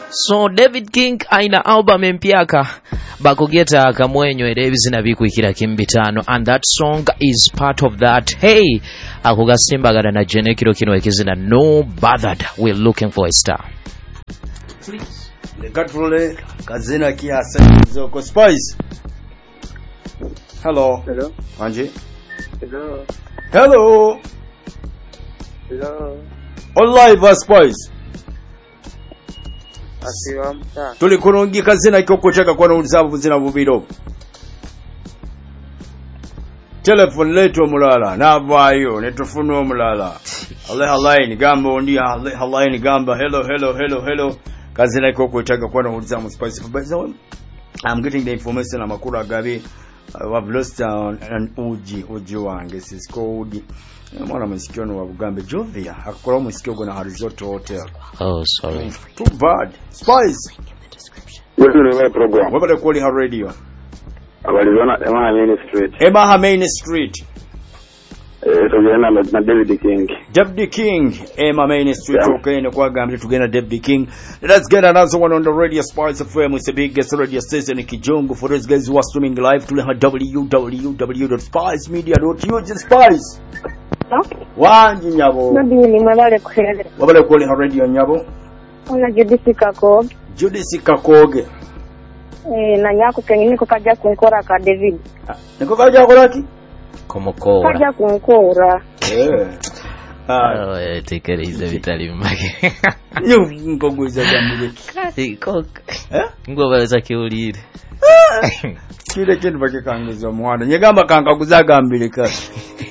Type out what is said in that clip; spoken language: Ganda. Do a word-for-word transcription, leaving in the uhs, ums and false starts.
So David King aina album empyaka bakugeta kamwenyo era ebizina bikuikira kimbitano, and that song is part of that. Hey, akugasimbagana na jenekiro kino ekizina No Bothered. We're looking for a star. Please. The Gatrole Kazina Kia Zoko Spice. Hello. Hello. Angie. Hello. Hello. Hello. On live Spice. Asiwamta. Tuli kurungi kazina kiko cheka kwa nulizabu zina bubiro. Telephone leto mulala navayo netufunu mulala. Ale halaini gamba ondi ale halaini gamba hello hello hello hello kazina kiko cheka kwa nulizabu Spice. I'm getting the information amakuru agabi. I've lost uh, an uji uji wange Cisco uji mwana msikio no wabugambe Jovia akakora msikio gona Horizontal Hotel. Oh, sorry. Too bad. Spice. We're doing a program. What about the quality radio? Abalizona Emma Main Street. Emma Main Street. Eh, tugenda na David King. David King. Emma Main Street. Yeah. Okay, no kwa gambe tugenda David King. Let's get another one on the radio. Spice F M. It's the biggest radio station in Kijongo. For those guys who are streaming live to w w w dot spice media dot u g. Spice. Wanji nyabo. Nadi ni mwale kuhele. Wabale kwali ha radio nyabo. Ona Judisi Kakoge. Judisi Kakoge. Eh, na nyako kenye niko kaja kunkora ka David. Niko kaja kuraki? Komokora. Kaja kunkora. Eh. Ah, oh, take it easy vitali mbage. Nyo ngoguza jambo. Kasi kok. Eh? Ngo baza kiulire. Kile kintu bakikangiza mwana. Nyegamba kankaguzaga mbili kasi.